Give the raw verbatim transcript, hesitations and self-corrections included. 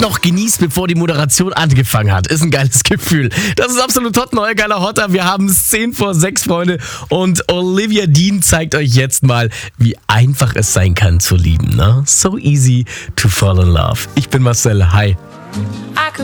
noch genießt, bevor die Moderation angefangen hat. Ist ein geiles Gefühl. Das ist absolut hot, neuer geiler Hotter. Wir haben es zehn vor sechs, Freunde. Und Olivia Dean zeigt euch jetzt mal, wie einfach es sein kann zu lieben. Ne? So easy to fall in love. Ich bin Marcel. Hi.